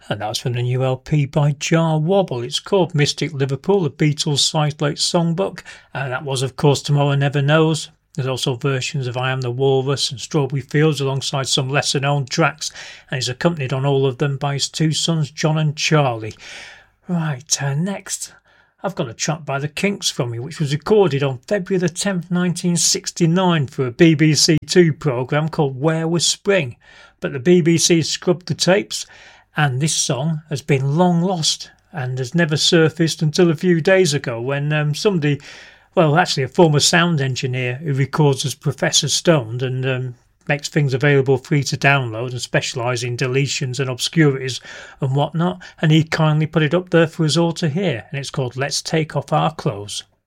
And that was from the new LP by Jar Wobble. It's called Mystic Liverpool, the Beatles' Sidelake songbook. And that was, of course, Tomorrow Never Knows. There's also versions of I Am the Walrus and Strawberry Fields alongside some lesser known tracks. And he's accompanied on all of them by his two sons, John and Charlie. Right, next I've got a track by the Kinks from you, which was recorded on February the 10th, 1969 for a BBC Two programme called Where Was Spring? But the BBC scrubbed the tapes, and this song has been long lost and has never surfaced until a few days ago when somebody, well, actually a former sound engineer who records as Professor Stone and makes things available free to download and specialises in deletions and obscurities and whatnot, and he kindly put it up there for us all to hear, and it's called Let's Take Off Our Clothes.